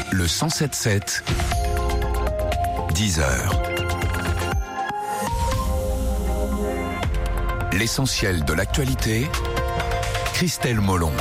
le 107.7, 10h. L'essentiel de l'actualité, Christelle Molon.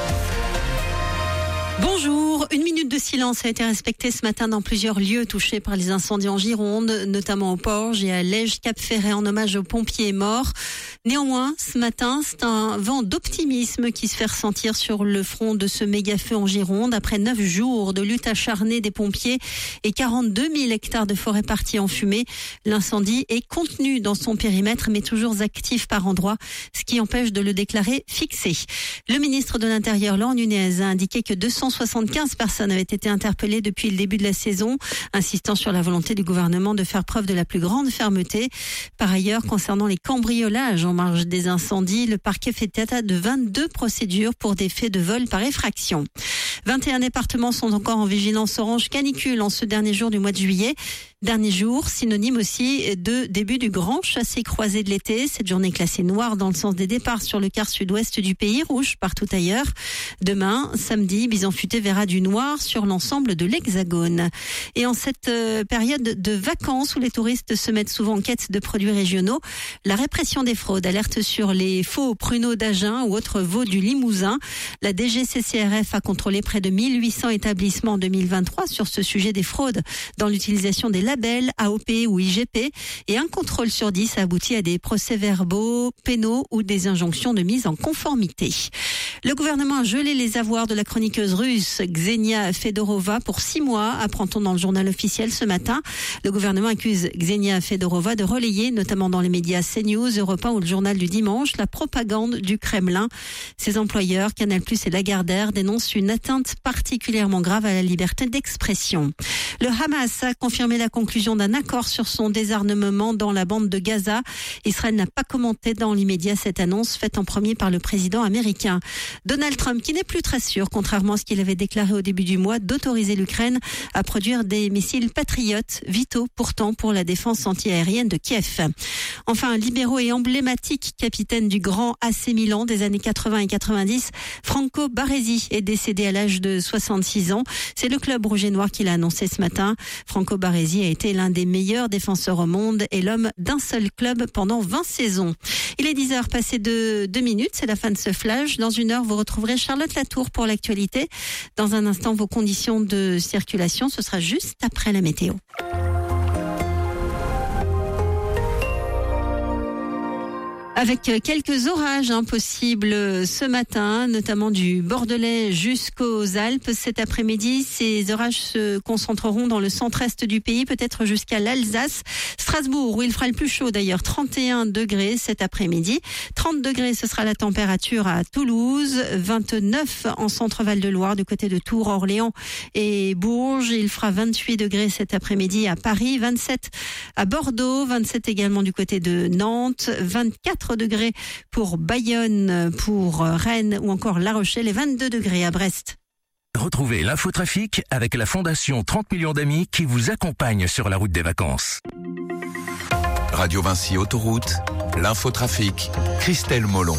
Bonjour, une minute de silence a été respectée ce matin dans plusieurs lieux touchés par les incendies en Gironde, notamment au Porge et à Lège-Cap-Ferret en hommage aux pompiers morts. Néanmoins, ce matin, c'est un vent d'optimisme qui se fait ressentir sur le front de ce méga-feu en Gironde. Après 9 jours de lutte acharnée des pompiers et 42 000 hectares de forêt partis en fumée, l'incendie est contenu dans son périmètre mais toujours actif par endroits, ce qui empêche de le déclarer fixé. Le ministre de l'Intérieur, Laurent Nunez, a indiqué que 275 personnes avaient été interpellées depuis le début de la saison, insistant sur la volonté du gouvernement de faire preuve de la plus grande fermeté. Par ailleurs, concernant les cambriolages en marge des incendies, le parquet fait état de 22 procédures pour des faits de vol par effraction. 21 départements sont encore en vigilance orange canicule en ce dernier jour du mois de juillet. Dernier jour, synonyme aussi de début du grand chassé-croisé de l'été. Cette journée classée noire dans le sens des départs sur le quart sud-ouest du pays, rouge partout ailleurs. Demain, samedi, Bison Futé verra du noir sur l'ensemble de l'Hexagone. Et en cette période de vacances où les touristes se mettent souvent en quête de produits régionaux, la répression des fraudes alerte sur les faux pruneaux d'Agen ou autres veaux du Limousin. La DGCCRF a contrôlé près de 1800 établissements en 2023 sur ce sujet des fraudes dans l'utilisation des labels AOP ou IGP, et un contrôle sur 10 a abouti à des procès-verbaux pénaux ou des injonctions de mise en conformité. Le gouvernement a gelé les avoirs de la chroniqueuse russe Ksenia Fedorova pour 6 mois, apprend-on dans le journal officiel ce matin. Le gouvernement accuse Ksenia Fedorova de relayer, notamment dans les médias CNews, Europe 1 ou le journal du dimanche, la propagande du Kremlin. Ses employeurs, Canal+ et Lagardère, dénoncent une atteinte particulièrement grave à la liberté d'expression. Le Hamas a confirmé la conclusion d'un accord sur son désarmement dans la bande de Gaza. Israël n'a pas commenté dans l'immédiat cette annonce faite en premier par le président américain. Donald Trump, qui n'est plus très sûr, contrairement à ce qu'il avait déclaré au début du mois, d'autoriser l'Ukraine à produire des missiles patriotes, vitaux pourtant pour la défense antiaérienne de Kiev. Enfin, un libéraux et emblématique capitaine du grand AC Milan des années 80 et 90, Franco Baresi, est décédé à l'âge de 66 ans. C'est le club rouge et noir qui l'a annoncé ce matin. Franco Baresi a été l'un des meilleurs défenseurs au monde et l'homme d'un seul club pendant 20 saisons. Il est 10h passé de 2 minutes, c'est la fin de ce flash. Dans une heure, vous retrouverez Charlotte Latour pour l'actualité. Dans un instant, vos conditions de circulation, ce sera juste après la météo. Avec quelques orages possibles ce matin, notamment du Bordelais jusqu'aux Alpes. Cet après-midi, ces orages se concentreront dans le centre-est du pays, peut-être jusqu'à l'Alsace. Strasbourg, où il fera le plus chaud d'ailleurs, 31 degrés cet après-midi. 30 degrés, ce sera la température à Toulouse. 29 en centre-Val de Loire, du côté de Tours, Orléans et Bourges. Il fera 28 degrés cet après-midi à Paris. 27 à Bordeaux. 27 également du côté de Nantes. 24 degrés pour Bayonne, pour Rennes ou encore La Rochelle et 22 degrés à Brest. Retrouvez l'infotrafic avec la Fondation 30 millions d'amis qui vous accompagne sur la route des vacances. Radio Vinci Autoroute, l'infotrafic, Christelle Molon.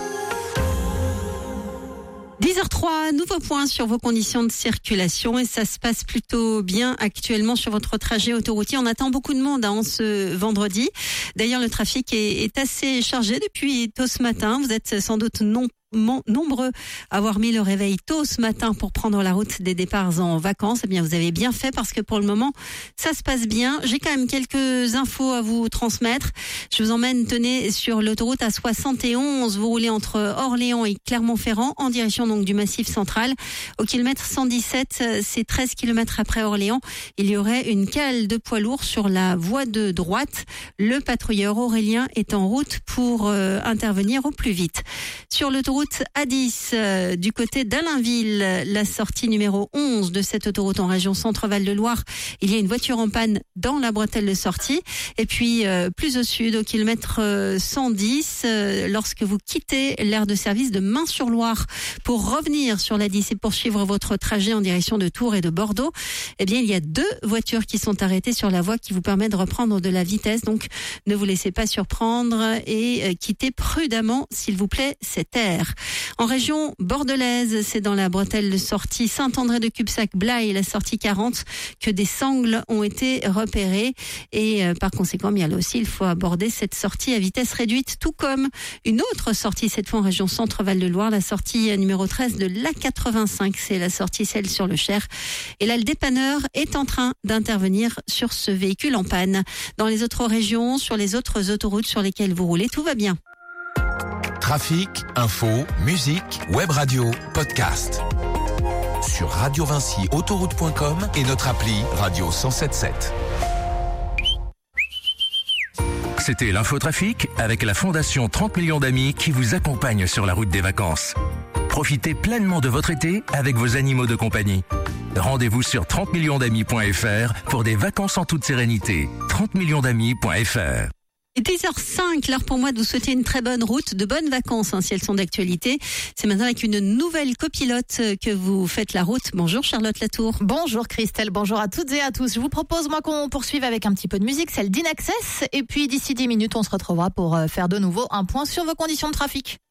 10h03, nouveau point sur vos conditions de circulation et ça se passe plutôt bien actuellement sur votre trajet autoroutier. On attend beaucoup de monde ce vendredi. D'ailleurs, le trafic est assez chargé depuis tôt ce matin. Vous êtes sans doute nombreux à avoir mis le réveil tôt ce matin pour prendre la route des départs en vacances. Eh bien, vous avez bien fait parce que pour le moment, ça se passe bien. J'ai quand même quelques infos à vous transmettre. Je vous emmène, tenez, sur l'autoroute A71. Vous roulez entre Orléans et Clermont-Ferrand en direction donc du Massif central. Au kilomètre 117, c'est 13 kilomètres après Orléans. Il y aurait une cale de poids lourd sur la voie de droite. Le patrouilleur Aurélien est en route pour intervenir au plus vite. Sur l'autoroute A10, du côté d'Allainville, la sortie numéro 11 de cette autoroute en région Centre-Val de Loire, il y a une voiture en panne dans la bretelle de sortie. Et puis, plus au sud, au kilomètre 110, lorsque vous quittez l'aire de service de Main-sur-Loire pour revenir sur l'A10 et poursuivre votre trajet en direction de Tours et de Bordeaux, eh bien, il y a 2 voitures qui sont arrêtées sur la voie qui vous permet de reprendre de la vitesse. Donc, ne vous laissez pas surprendre et quittez prudemment, s'il vous plaît, cette aire. Cher. En région bordelaise, c'est dans la bretelle sortie Saint-André-de-Cubsac-Blaye, la sortie 40, que des sangles ont été repérées. Et par conséquent, bien là aussi, il faut aborder cette sortie à vitesse réduite, tout comme une autre sortie, cette fois en région Centre-Val de Loire, la sortie numéro 13 de l'A85. C'est la sortie celle sur le Cher. Et là, le dépanneur est en train d'intervenir sur ce véhicule en panne. Dans les autres régions, sur les autres autoroutes sur lesquelles vous roulez, tout va bien. Trafic, info, musique, web radio, podcast. Sur radiovincyautoroute.com et notre appli Radio 107.7. C'était l'infotrafic avec la Fondation 30 millions d'amis qui vous accompagne sur la route des vacances. Profitez pleinement de votre été avec vos animaux de compagnie. Rendez-vous sur 30millionsdamis.fr pour des vacances en toute sérénité. 30millionsdamis.fr. Et 10h05, l'heure pour moi de vous souhaiter une très bonne route, de bonnes vacances si elles sont d'actualité. C'est maintenant avec une nouvelle copilote que vous faites la route. Bonjour Charlotte Latour. Bonjour Christelle, bonjour à toutes et à tous. Je vous propose qu'on poursuive avec un petit peu de musique, celle d'Inaccess. Et puis d'ici 10 minutes, on se retrouvera pour faire de nouveau un point sur vos conditions de trafic.